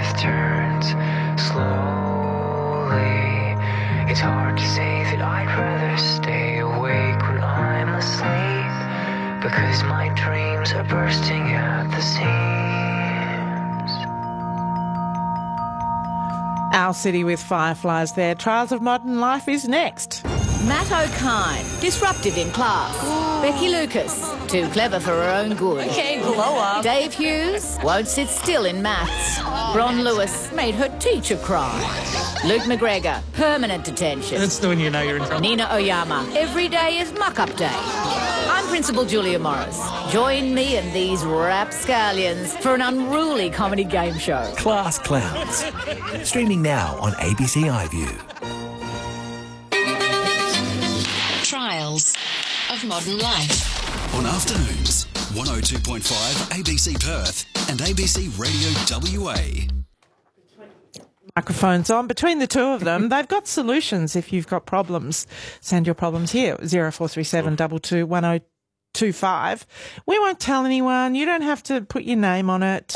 path turns slowly. It's hard to say that I'd rather stay awake when I'm asleep, because my dreams are bursting at the seams. Owl City with Fireflies there. Trials of Modern Life is next. Matt O'Kine, disruptive in class. Becky Lucas, too clever for her own good. Okay, blow up. Dave Hughes won't sit still in maths. Ron Lewis made her teacher cry. Luke McGregor, permanent detention. That's when you know you're in trouble. Nina Oyama, every day is muck-up day. I'm Principal Julia Morris. Join me and these rapscallions for an unruly comedy game show. Class Clowns. Streaming now on ABC iView. Trials of Modern Life. On afternoons, 102.5 ABC Perth and ABC Radio WA. Microphones on. Between the two of them, they've got solutions if you've got problems. Send your problems here, 0437 22 1025. We won't tell anyone. You don't have to put your name on it.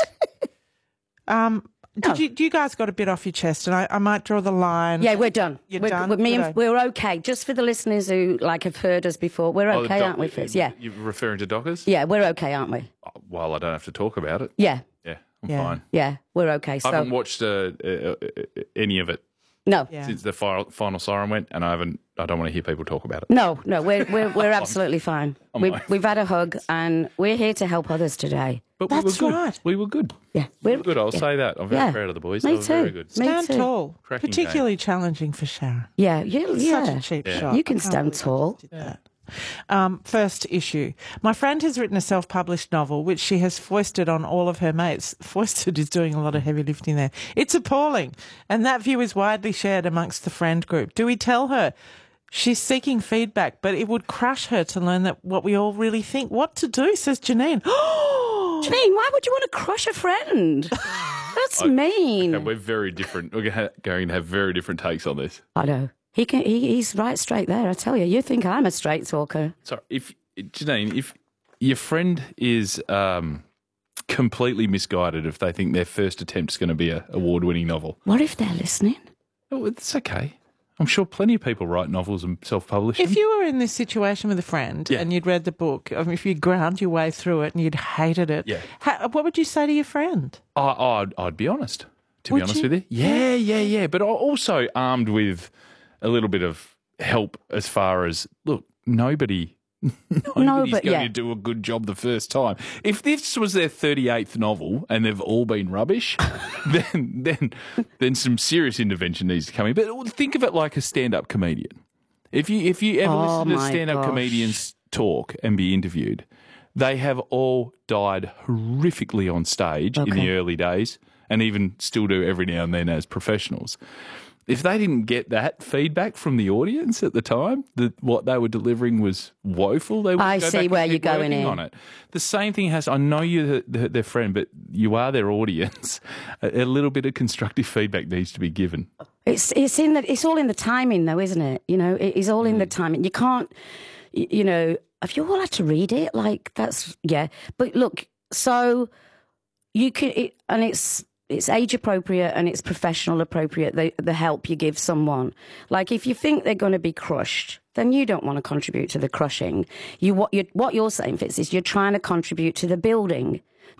Do you guys got a bit off your chest? And I might draw the line. Yeah, we're done. You're we're, done? We're okay. Just for the listeners who have heard us before, we're okay, aren't we, Fitz? Yeah. You're referring to Dockers? Yeah, we're okay, aren't we? Well, I don't have to talk about it. Yeah. Yeah, I'm fine. Yeah, we're okay. I haven't watched any of it No. since the final siren went, and I don't want to hear people talk about it. No, we're absolutely fine. We've had a hug, and we're here to help others today. But That's we were good. right. We were good. Yeah, We were good. I'll say that. I'm very proud of the boys. Me They were too. very good. Me Stand too. tall. Cracking Particularly challenging for Sharon. Yeah, Such a cheap shot. You can I can't stand believe tall. I did that. First issue. My friend has written a self-published novel which she has foisted on all of her mates. Foisted is doing a lot of heavy lifting there. It's appalling, and that view is widely shared amongst the friend group. Do we tell her? She's seeking feedback, but it would crush her to learn that what we all really think. What to do, says Janine. Janine, why would you want to crush a friend? That's mean. Okay, we're very different. We're going to have very different takes on this. I know. He's right straight there, I tell you. You think I'm a straight talker. So, Janine, if your friend is completely misguided if they think their first attempt's going to be an award-winning novel. What if they're listening? Oh, it's okay. I'm sure plenty of people write novels and self-publish them. If you were in this situation with a friend and you'd read the book, I mean, if you ground your way through it and you'd hated it, what would you say to your friend? I'd be honest, to be honest with you. Yeah. But also armed with a little bit of help as far as, look, nobody's going to do a good job the first time. If this was their 38th novel and they've all been rubbish, then some serious intervention needs to come in. But think of it like a stand-up comedian. If you ever listen to stand-up comedians talk and be interviewed, they have all died horrifically on stage in the early days and even still do every now and then as professionals. If they didn't get that feedback from the audience at the time, that what they were delivering was woeful, they would I go see back where and you're keep going working in. on it. The same thing has. I know you're their friend, but you are their audience. A little bit of constructive feedback needs to be given. It's all in the timing, though, isn't it? You know, it is all in the timing. You can't, you know, have you all had to read it? Like that's But look, so you can, it's age appropriate and it's professional appropriate, the help you give someone. Like if you think they're going to be crushed, then you don't want to contribute to the crushing. What you're saying, Fitz, is you're trying to contribute to the building.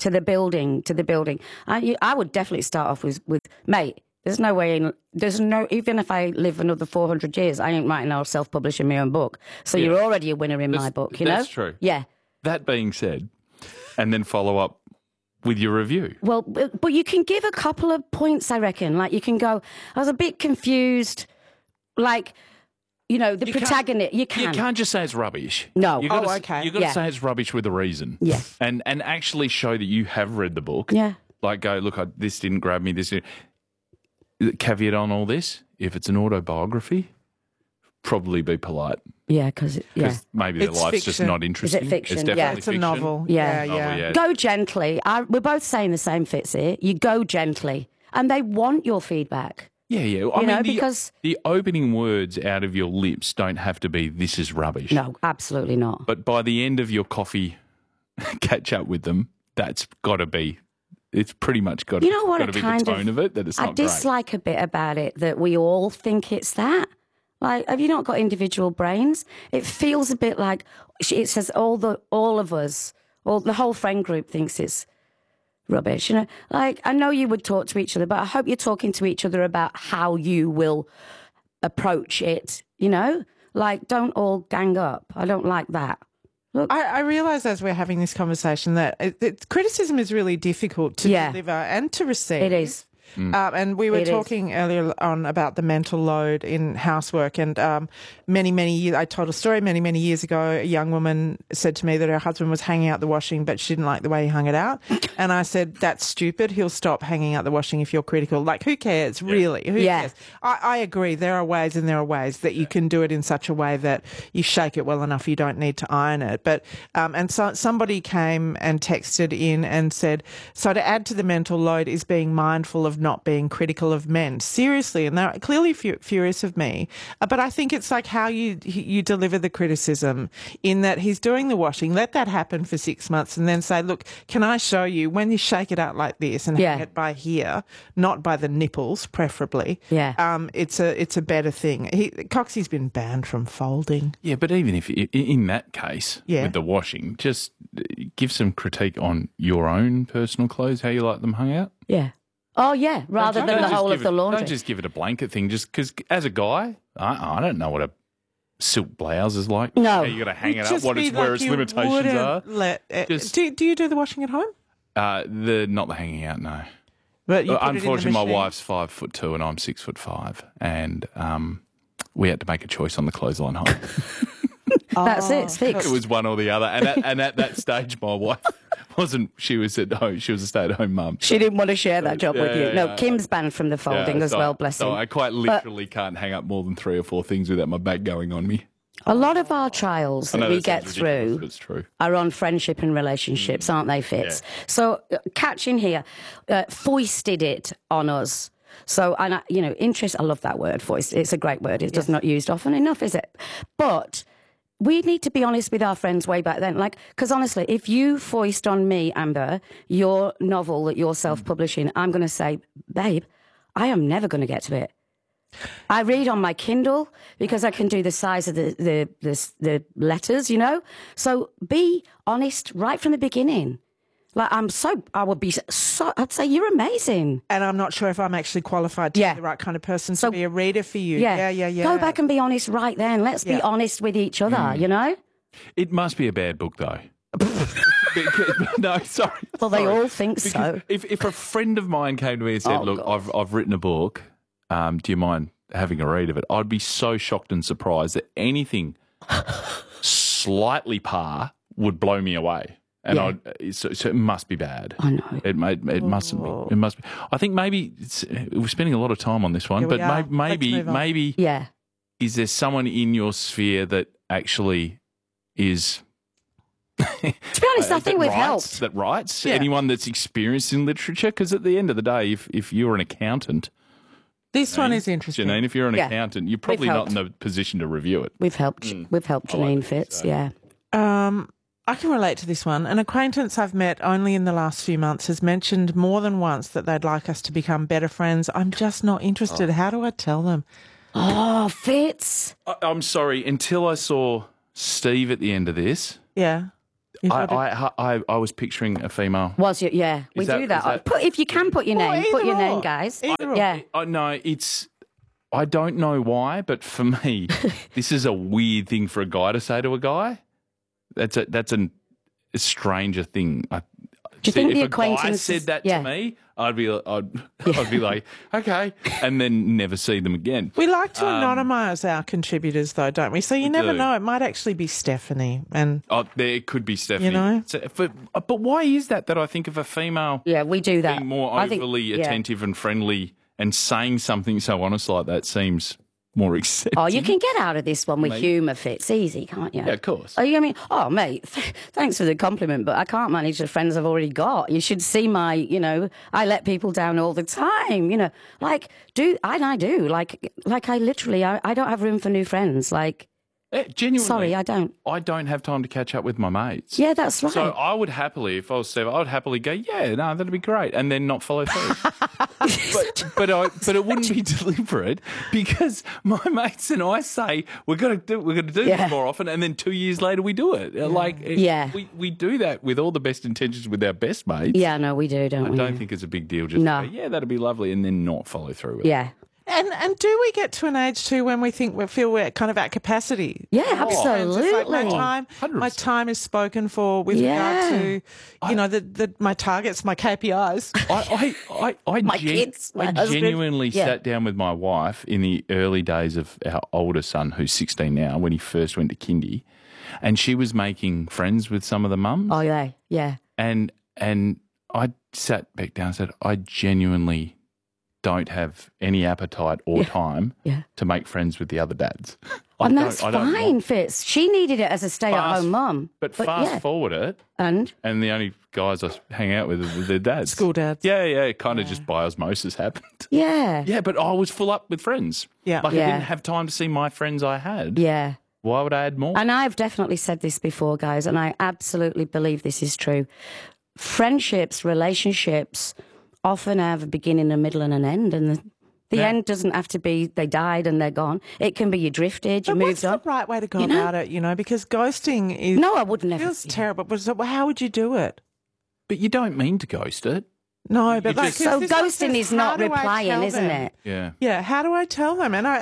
I would definitely start off with mate, there's no way, even if I live another 400 years, I ain't writing or self-publishing my own book. So you're already a winner in my book, you know? That's true. Yeah. That being said, and then follow up with your review. Well, but you can give a couple of points, I reckon. Like you can go, I was a bit confused. Like, you know, the protagonist. You can't just say it's rubbish. No. You've got to say it's rubbish with a reason. Yeah. And actually show that you have read the book. Yeah. Like go, look, this didn't grab me. This didn't. Caveat on all this, if it's an autobiography, probably be polite. Yeah, because maybe their life's just not interesting. Is it fiction? It's definitely It's a fiction. novel. Yeah. Go gently. We're both saying the same, Fitz here. You go gently. And they want your feedback. Yeah. I mean, because the opening words out of your lips don't have to be, this is rubbish. No, absolutely not. But by the end of your coffee catch up with them, that's got to be it's pretty much got, You know what got to be the tone of it that it's I not great. dislike a bit about it that we all think it's that. Like, have you not got individual brains? It feels a bit like it says all of us, the whole friend group thinks it's rubbish. You know, like I know you would talk to each other, but I hope you're talking to each other about how you will approach it. You know, like don't all gang up. I don't like that. Look, I realise as we're having this conversation that criticism is really difficult to deliver and to receive. It is. And we were talking earlier on about the mental load in housework, and many years, I told a story many years ago. A young woman said to me that her husband was hanging out the washing, but she didn't like the way he hung it out. And I said, "That's stupid. He'll stop hanging out the washing if you're critical. Like, who cares, really? Who cares?" I agree. There are ways, and there are ways that you can do it in such a way that you shake it well enough. You don't need to iron it. But and so somebody came and texted in and said, "So to add to the mental load is being mindful of not being critical of men." Seriously, and they're clearly furious of me. But I think it's like how you deliver the criticism, in that he's doing the washing. Let that happen for 6 months and then say, "Look, can I show you when you shake it out like this and hang it by here, not by the nipples, preferably." It's a better thing. Coxie's been banned from folding. Yeah, but even if in that case with the washing, just give some critique on your own personal clothes, how you like them hung out. Yeah. Oh, yeah, rather than the whole of the laundry. Don't just give it a blanket thing, just because as a guy, I don't know what a silk blouse is like. No. How you got to hang it up, where its limitations are. Do you do the washing at home? Not the hanging out, no. But unfortunately, my wife's 5'2" and I'm 6'5", and we had to make a choice on the clothesline home. That's it. It's fixed. It was one or the other, and at that stage, my wife wasn't. She was at home. She was a stay-at-home mum. She didn't want to share that job with you. No, Kim's banned from the folding as well. Bless him. So I quite literally can't hang up more than 3 or 4 things without my back going on me. A lot of our trials that we get through are on friendship and relationships, aren't they, Fitz? Yeah. So catch in here, foisted it on us. So, and interest, I love that word, foist. It's a great word. It's just not used often enough, is it? But we need to be honest with our friends way back then. Like, because honestly, if you foist on me, Amber, your novel that you're self-publishing, I'm going to say, babe, I am never going to get to it. I read on my Kindle because I can do the size of the letters, you know? So be honest right from the beginning. Like, I'd say you're amazing. And I'm not sure if I'm actually qualified to be the right kind of person to be a reader for you. Yeah. Go back and be honest right then. Let's be honest with each other, you know? It must be a bad book, though. No, sorry. Well, they all think so. If a friend of mine came to me and said, "Look, I've written a book, do you mind having a read of it?" I'd be so shocked and surprised that anything slightly par would blow me away. And so it must be bad. I know. It mustn't be. It must be. I think maybe we're spending a lot of time on this one, but maybe is there someone in your sphere that actually is? To be honest, I think we've helped. That writes? Anyone that's experienced in literature? Because at the end of the day, if you're an accountant, this one is interesting. Janine, if you're an accountant, you're probably not in the position to review it. We've helped. We've helped Janine Fitz. Yeah. I can relate to this one. An acquaintance I've met only in the last few months has mentioned more than once that they'd like us to become better friends. I'm just not interested. How do I tell them? Oh, Fitz. I'm sorry. Until I saw Steve at the end of this. Yeah. I was picturing a female. Was you? Yeah. We do that. If you can put your name, put your name, guys. No, I don't know why, but for me, this is a weird thing for a guy to say to a guy. That's a stranger thing. Do you think the acquaintance? If a guy said that to me, I'd be like, okay, and then never see them again. We like to anonymise our contributors, though, don't we? So you never know. It might actually be Stephanie, and there could be Stephanie. You know, but why is that I think of a female? Yeah, we do that. Being more overly attentive and friendly and saying something so honest like that seems more accepted. Oh, you can get out of this one with humour, Fitz. Easy, can't you? Yeah, of course. Oh, you mean, mate, thanks for the compliment, but I can't manage the friends I've already got. You should see my, I let people down all the time, I do. Like I literally, I don't have room for new friends. Like, Genuinely. Sorry, I don't. I don't have time to catch up with my mates. Yeah, that's right. So I would happily, if I was Steve, I would happily go, yeah, no, that'd be great, and then not follow through. but it wouldn't be deliberate because my mates and I say we're going to do this more often, and then 2 years later we do it. We do that with all the best intentions with our best mates. Yeah, no, we do, don't we? I don't think it's a big deal. Just to go, yeah, that'd be lovely, and then not follow through with it. Yeah. And do we get to an age too when we feel we're kind of at capacity? Yeah, absolutely. It's like my time is spoken for with regard to, my targets, my KPIs. I genuinely sat down with my wife in the early days of our older son, who's 16 now, when he first went to kindy, and she was making friends with some of the mums. Oh, yeah. And I sat back down and said, I genuinely don't have any appetite or time to make friends with the other dads. And that's fine, Fitz. She needed it as a stay-at-home mum. But fast forward it, and the only guys I hang out with are their dads. School dads. Yeah, it kind of just by osmosis happened. Yeah. Yeah, but I was full up with friends. Yeah. I didn't have time to see my friends I had. Yeah. Why would I add more? And I've definitely said this before, guys, and I absolutely believe this is true. Friendships, relationships often have a beginning, a middle and an end, and the end doesn't have to be they died and they're gone. It can be you drifted, you moved on. What's the right way to go about it, because ghosting is... No, I wouldn't ever. Feels terrible, but so how would you do it? But you don't mean to ghost it. No, but so ghosting is not replying, isn't it? Yeah. Yeah, how do I tell them? And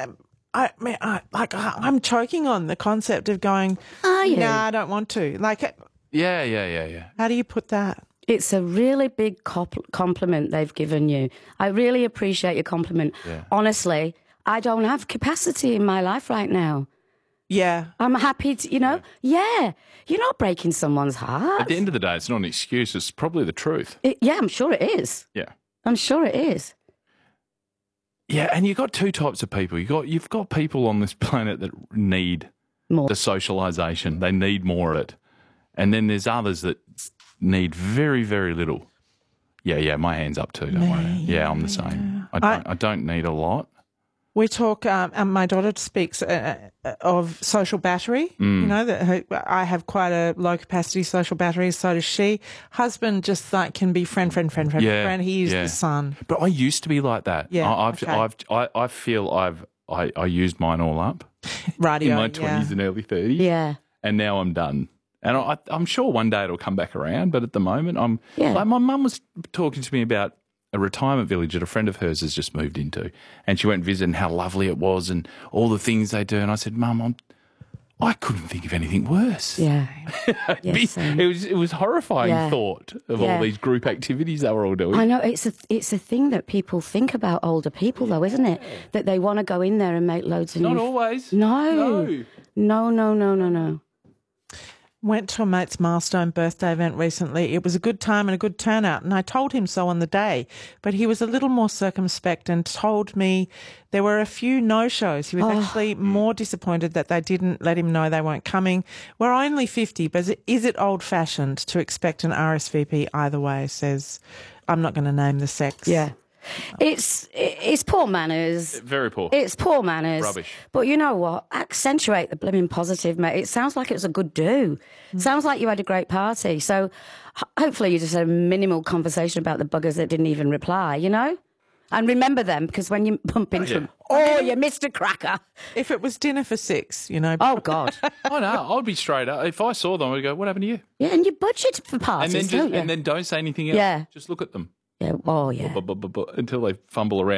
I'm choking on the concept of going, no, I don't want to. Yeah. How do you put that? It's a really big compliment they've given you. I really appreciate your compliment. Yeah. Honestly, I don't have capacity in my life right now. Yeah. I'm happy to, you're not breaking someone's heart. At the end of the day, it's not an excuse. It's probably the truth. I'm sure it is. Yeah. I'm sure it is. Yeah, and you've got two types of people. You've got people on this planet that need more. The socialisation. They need more of it. And then there's others that need very, very little. Yeah, my hand's up too, don't worry. Yeah, I'm the same. I don't need a lot. We talk, my daughter speaks of social battery. That I have quite a low capacity social battery, so does she. Husband just can be friend. He is the son. But I used to be like that. Yeah, I feel I used mine all up. Radio, in my 20s and early 30s. Yeah. And now I'm done. And I'm sure one day it'll come back around, but at the moment my mum was talking to me about a retirement village that a friend of hers has just moved into, and she went and visited and how lovely it was and all the things they do. And I said, Mum, I couldn't think of anything worse. Yeah. It was horrifying thought of all these group activities they were all doing. I know, it's a thing that people think about older people though, isn't it? That they want to go in there and make loads of Not always. No. Went to a mate's milestone birthday event recently. It was a good time and a good turnout, and I told him so on the day, but he was a little more circumspect and told me there were a few no-shows. He was actually more disappointed that they didn't let him know they weren't coming. We're only 50, but is it old-fashioned to expect an RSVP either way, says, I'm not going to name the sex. Yeah. It's poor manners. Very poor. It's poor manners. Rubbish. But you know what? Accentuate the blooming positive, mate. It sounds like it was a good do. Sounds like you had a great party. So hopefully you just had a minimal conversation about the buggers that didn't even reply, And remember them, because when you bump into them, you missed a cracker. If it was dinner for 6, Oh, God. I know. I'd be straight up. If I saw them, I'd go, what happened to you? Yeah, and you budget for parties, and then don't say anything else. Yeah. Just look at them. Yeah. Oh, yeah. Until they fumble around.